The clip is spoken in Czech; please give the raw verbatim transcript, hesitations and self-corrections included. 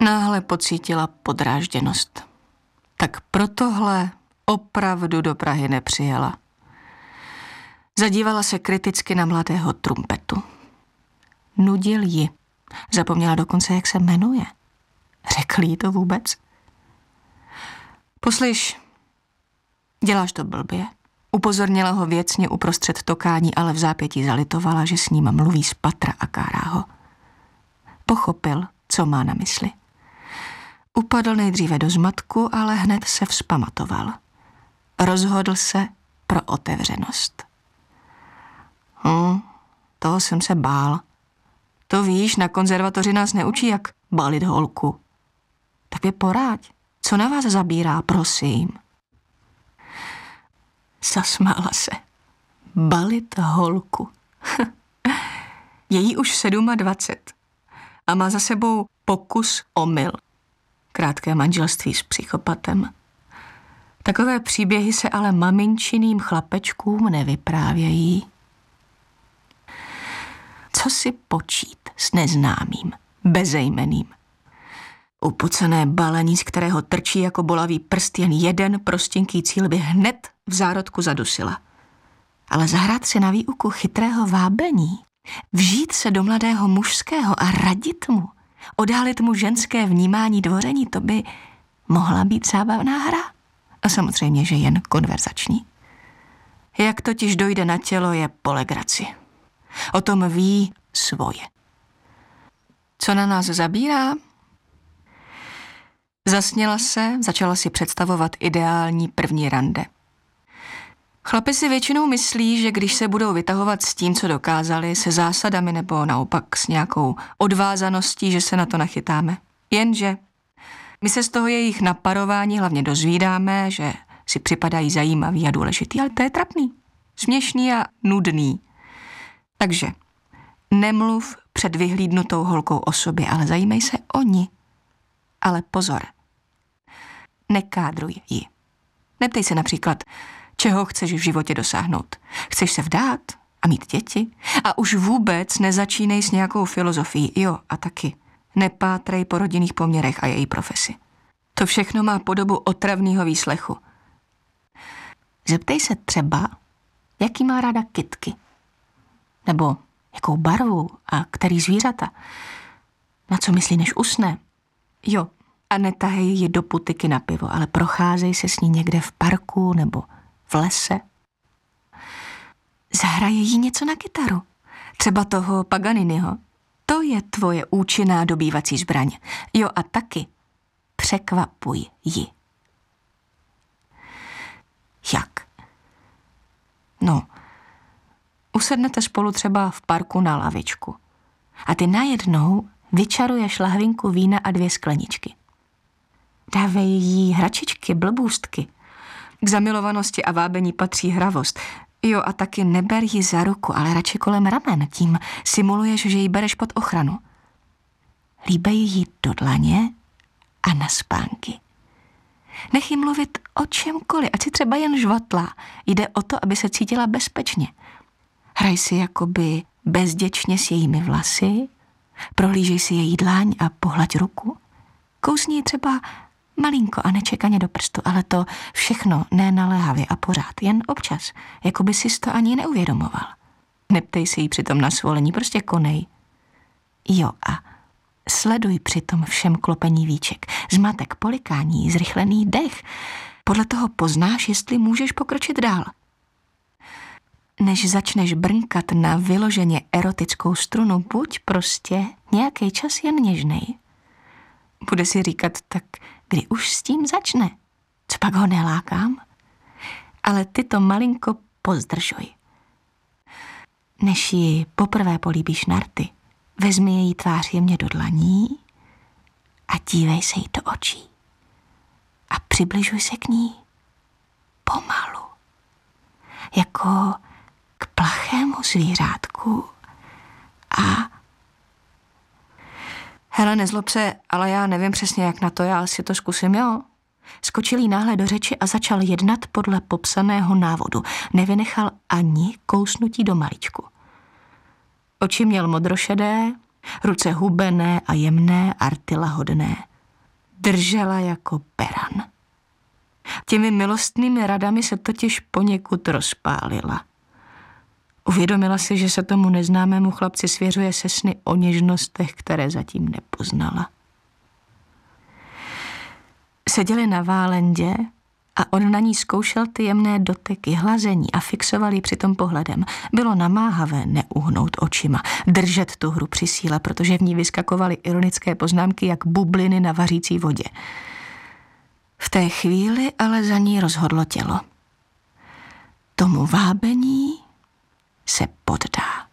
Náhle pocítila podrážděnost. Tak pro tohle opravdu do Prahy nepřijela. Zadívala se kriticky na mladého trumpetu. Nudil ji. Zapomněla dokonce, jak se jmenuje. Řekl jí to vůbec? Poslyš, děláš to blbě. Upozornila ho věcně uprostřed tokání, ale v zápětí zalitovala, že s ním mluví z patra a kárá ho. Pochopil, co má na mysli. Upadl nejdříve do zmatku, ale hned se vzpamatoval. Rozhodl se pro otevřenost. Hm, toho jsem se bál. To víš, na konzervatoři nás neučí, jak balit holku. Tak mi poráď, co na vás zabírá, prosím. Zasmála se. Balit holku. Je jí už dvacet sedm a má za sebou pokus omyl. Krátké manželství s psychopatem. Takové příběhy se ale maminčiným chlapečkům nevyprávějí. Co si počít s neznámým, bezejmeným? Upocené balení, z kterého trčí jako bolavý prst jen jeden prostinký cíl, by hned v zárodku zadusila. Ale zahrát si na výuku chytrého vábení, vžít se do mladého mužského a radit mu, odhalit mu ženské vnímání dvoření, to by mohla být zábavná hra. A samozřejmě, že jen konverzační. Jak totiž dojde na tělo, je po legraci. O tom ví svoje. Co na nás zabírá? Zasněla se, začala si představovat ideální první rande. Chlapi si většinou myslí, že když se budou vytahovat s tím, co dokázali, se zásadami nebo naopak s nějakou odvázaností, že se na to nachytáme. Jenže my se z toho jejich naparování hlavně dozvídáme, že si připadají zajímavý a důležitý, ale to je trapný, směšný a nudný. Takže nemluv před vyhlídnutou holkou o sobě, ale zajímej se o ní. Ale pozor, nekádruj ji. Neptej se například, čeho chceš v životě dosáhnout. Chceš se vdát a mít děti? A už vůbec nezačínej s nějakou filozofií. Jo, a taky nepátrej po rodinných poměrech a její profesi. To všechno má podobu otravného výslechu. Zeptej se třeba, jaký má ráda kytky. Nebo jakou barvu a který zvířata. Na co myslí, než usne. Jo, a netahej ji do putiky na pivo, ale procházej se s ní někde v parku nebo v lese. Zahraje jí něco na kytaru. Třeba toho Paganiniho. To je tvoje účinná dobývací zbraň. Jo, a taky překvapuj ji. Jak? No, usednete spolu třeba v parku na lavičku a ty najednou vyčaruješ lahvinku vína a dvě skleničky. Dávej jí hračičky, blbůstky. K zamilovanosti a vábení patří hravost. Jo, a taky neber ji za ruku, ale radši kolem ramen, tím simuluješ, že ji bereš pod ochranu. Líbej ji do dlaně a na spánky. Nech jí mluvit o čemkoliv, ať si třeba jen žvatlá. Jde o to, aby se cítila bezpečně. Hraj si jakoby bezděčně s jejími vlasy, prohlížej si její dláň a pohlaď ruku. Kousni ji třeba malinko a nečekaně do prstu, ale to všechno ne naléhavě a pořád, jen občas, jako by sis to ani neuvědomoval. Neptej se jí přitom na svolení, prostě konej. Jo, a sleduj přitom všem klopení víček, zmatek, polikání, zrychlený dech. Podle toho poznáš, jestli můžeš pokročit dál. Než začneš brnkat na vyloženě erotickou strunu, buď prostě nějaký čas jen něžnej. Bude si říkat, tak kdy už s tím začne? Co pak ho nelákám? Ale ty to malinko pozdržuj. Než ji poprvé políbíš na rty, vezmi její tvář jemně do dlaní a dívej se jí do očí. A přibližuj se k ní pomalu. Jako k plachému zvířátku a... Hele, nezlob se, ale já nevím přesně, jak na to, já si to zkusím, jo. Skočil jí náhle do řeči a začal jednat podle popsaného návodu. Nevynechal ani kousnutí do maličku. Oči měl modrošedé, ruce hubené a jemné, arty lahodné. držela jako beran. Těmi milostnými radami se totiž poněkud rozpálila. Uvědomila si, že se tomu neznámému chlapci svěřuje se sny o něžnostech, které zatím nepoznala. Seděli na válendě a on na ní zkoušel ty jemné doteky, hlazení a fixoval ji přitom pohledem. Bylo namáhavé neuhnout očima, držet tu hru při síle, protože v ní vyskakovaly ironické poznámky jak bubliny na vařící vodě. V té chvíli ale za ní rozhodlo tělo. Tomu vábení se poddá.